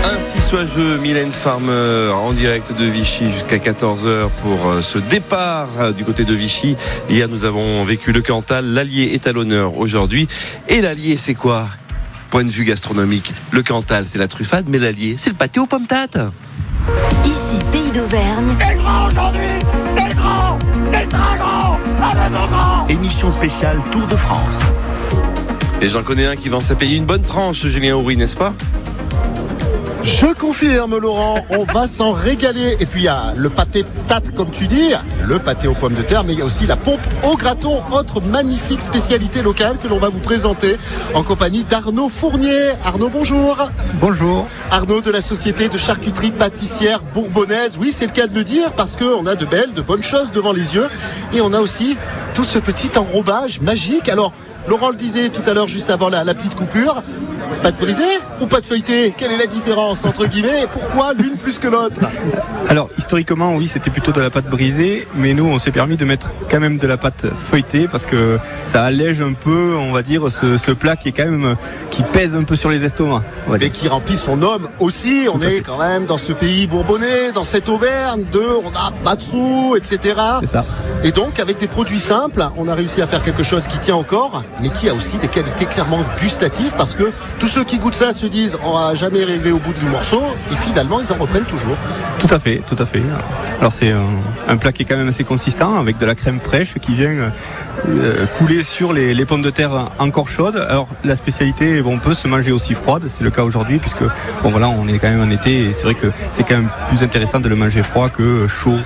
Ainsi soit jeu, Mylène Farmer en direct de Vichy jusqu'à 14h pour ce départ du côté de Vichy. Hier, nous avons vécu le Cantal. L'Allier est à l'honneur aujourd'hui. Et l'Allier, c'est quoi ? Point de vue gastronomique, le Cantal, c'est la truffade, mais l'Allier, c'est le pâté aux pommes tates. Ici, Pays d'Auvergne. C'est le grand aujourd'hui. C'est le grand. C'est le très grand. Allez, mon grand. Émission spéciale Tour de France. Et j'en connais un qui va se payer une bonne tranche, Julien Houry, n'est-ce pas ? Je confirme, Laurent, on va s'en régaler. Et puis il y a le pâté tate, comme tu dis, le pâté aux pommes de terre, mais il y a aussi la pompe au graton, autre magnifique spécialité locale que l'on va vous présenter en compagnie d'Arnaud Fournier. Arnaud, bonjour. Bonjour. Arnaud de la société de charcuterie pâtissière bourbonnaise. Oui, c'est le cas de le dire parce qu'on a de bonnes choses devant les yeux. Et on a aussi tout ce petit enrobage magique. Alors, Laurent le disait tout à l'heure, juste avant la petite coupure. Pâte brisée ou pâte feuilletée ? Quelle est la différence entre guillemets et pourquoi l'une plus que l'autre ? Alors historiquement oui, c'était plutôt de la pâte brisée, mais nous on s'est permis de mettre quand même de la pâte feuilletée parce que ça allège un peu, on va dire, ce plat qui est quand même qui pèse un peu sur les estomacs. Mais qui remplit son homme aussi. On est quand même dans ce pays bourbonnais, dans cette Auvergne on a pas de sous, etc. C'est ça. Et donc avec des produits simples, on a réussi à faire quelque chose qui tient encore, mais qui a aussi des qualités clairement gustatives parce que tous ceux qui goûtent ça se disent on va jamais arriver au bout du morceau et finalement ils en reprennent toujours. Tout à fait. Alors c'est un plat qui est quand même assez consistant avec de la crème fraîche qui vient couler sur les pommes de terre encore chaudes. Alors la spécialité, on peut se manger aussi froide, c'est le cas aujourd'hui puisque on est quand même en été et c'est vrai que c'est quand même plus intéressant de le manger froid que chaud.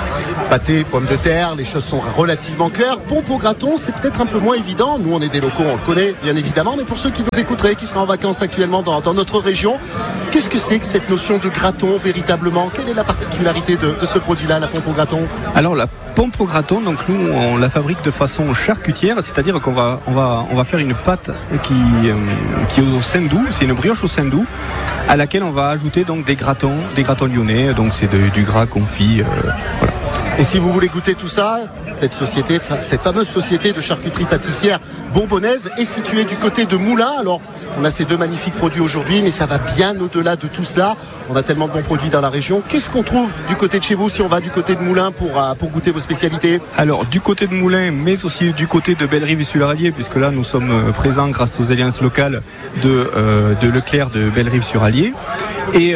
Pâté, pommes de terre, les choses sont relativement claires. Pompe au graton, c'est peut-être un peu moins évident. Nous, on est des locaux, on le connaît bien évidemment. Mais pour ceux qui nous écouteraient, qui seraient en vacances actuellement dans notre région, qu'est-ce que c'est que cette notion de graton véritablement ? Quelle est la particularité de ce produit-là, la pompe au graton ? Alors la pompe au graton, donc nous on la fabrique de façon charcutière, c'est-à-dire qu'on va faire une pâte qui est au saindoux, c'est une brioche au saindoux, à laquelle on va ajouter donc des gratons lyonnais, donc c'est du gras confit, voilà. Et si vous voulez goûter tout ça, cette fameuse société de charcuterie pâtissière bourbonnaise est située du côté de Moulins. Alors, on a ces deux magnifiques produits aujourd'hui, mais ça va bien au-delà de tout cela. On a tellement de bons produits dans la région. Qu'est-ce qu'on trouve du côté de chez vous si on va du côté de Moulins pour goûter vos spécialités ? Alors, du côté de Moulins, mais aussi du côté de Bellerive-sur-Allier, puisque là, nous sommes présents grâce aux alliances locales de Leclerc de Bellerive-sur-Allier. Et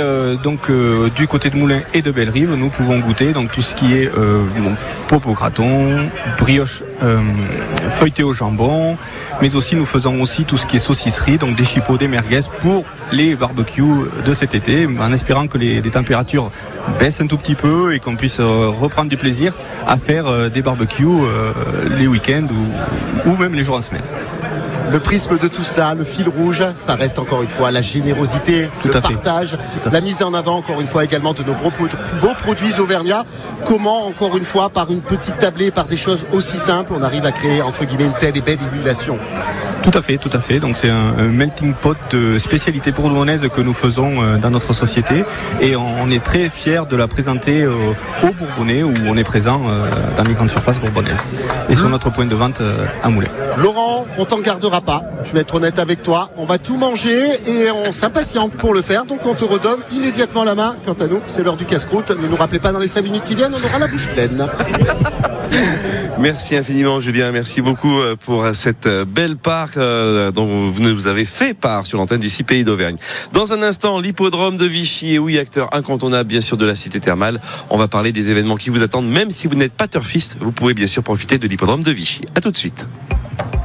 du côté de Moulins et de Bellerive, nous pouvons goûter donc tout ce qui est pompe au graton, brioche feuilletée au jambon, mais aussi nous faisons aussi tout ce qui est saucisserie, donc des chipots, des merguez pour les barbecues de cet été, en espérant que les températures baissent un tout petit peu et qu'on puisse reprendre du plaisir à faire des barbecues les week-ends ou même les jours en semaine. Le prisme de tout ça, le fil rouge, ça reste encore une fois la générosité, le partage, la mise en avant encore une fois également de nos beaux produits auvergnats. Comment encore une fois, par une petite tablée, par des choses aussi simples, on arrive à créer entre guillemets une telle et belle émulation. Tout à fait. Donc c'est un melting pot de spécialités bourbonnaises que nous faisons dans notre société et on est très fiers de la présenter aux Bourbonnais où on est présent dans les grandes surfaces bourbonnaises et sur notre point de vente à Moulins. Laurent, on t'en gardera pas, je vais être honnête avec toi, on va tout manger et on s'impatiente pour le faire, donc on te redonne immédiatement la main. Quant à nous, c'est l'heure du casse-croûte, ne nous rappelez pas dans les 5 minutes qui viennent, on aura la bouche pleine. Merci infiniment Julien, merci beaucoup pour cette belle part dont vous nous avez fait part sur l'antenne d'ici Pays d'Auvergne. Dans un instant, l'hippodrome de Vichy, et oui, acteur incontournable bien sûr de la cité thermale, on va parler des événements qui vous attendent, même si vous n'êtes pas turfiste, vous pouvez bien sûr profiter de l'hippodrome de Vichy. À tout de suite.